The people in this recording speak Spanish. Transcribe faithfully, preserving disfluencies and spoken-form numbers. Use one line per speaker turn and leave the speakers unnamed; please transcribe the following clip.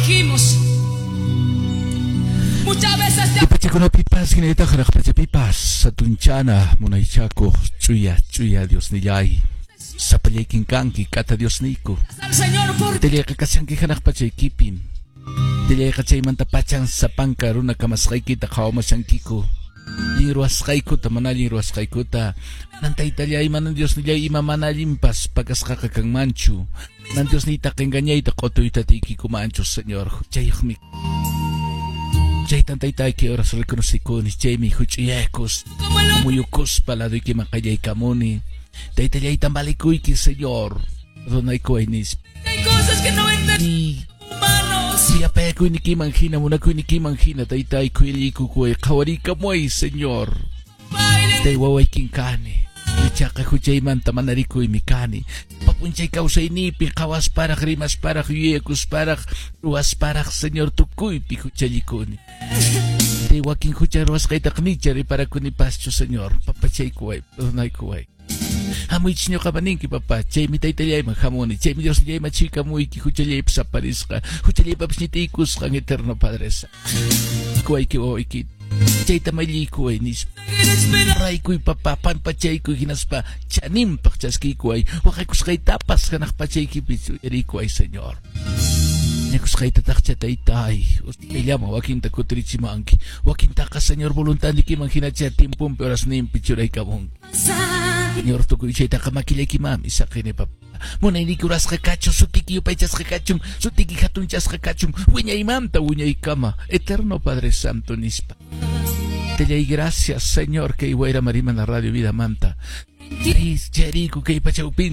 elegimos. Muchas veces te
Ipachakunapipas hinayta hanaqpachapipas satunchana munaychaku chuya chuya Dios nillay sapallaykin kanki kata Dios niku
al Señor por
Telayqa kashanki hanaqpachaykipim Telayqa chaymanta pachan sapanka runa kamasqaykita qhawamashankiku Linruwasqaykuta mana linruwasqaykuta nantaytallay manan Dios nillay ima mana allinpas pakasqaqa kanmanchu nan Dios niyta qingañayta q'utuyta tiykikumanchu Señor chayuqmi Chay tantaytay que horas reconocicuni, chay mi huchiekus, muyukus paladuyki maqallaykamuni, taytallay tambalikuyki, Señor, donaykuaynis.
hay cosas que no entendemos.
Si apekuy ni kimanjina, munakuy ni kimanjina, taytay kuylikukuy, kawarikamuay, Señor. Tay wawaykin kani, ichaqa huchaymanta manarikuy mi kani. Papunchay kawsaynipi, qawas paraq, rimas paraq, yuyekus paraq, ruwas paraq, Señor, tukuypi huchallikuni. Tay wakin huchay ruwasqayta qnichari para kunipaschu, Señor, papachaykuway, perdonaykuway. Hamuychño qabaninki, papa, chaymi taytallayman hamuni, chaymi Dios nillayman chiykamuyki, huchallaypis aparisqa, huchallaypapas ñitiykusqan eterno Padresa. Kuwayki wawayki. Chayta mallikuay nispa raykuy papa panpachaykuy hinaspa chanimpaq chaskikuay waqaykusqaytapas hanaqpachaykipichu yarikuay Señor ñakusqaytataq chataytay uspayllama wakinta kutirichimanki wakintaqa Señor voluntadnikiman hinacha tiempumpi horasninpi churaykamunki Señor tukuy chaytaqa makillaykimami saqini papa munayniku urasqa kachun sutiki yupaychasqa kachun sutiki hatunchasqa kachun wiñaymanta wiñaykama eterno Padre Santo nispa Tellay gracias Señor que iwaira mariman la radio vida manta Cheriku que ipachaupin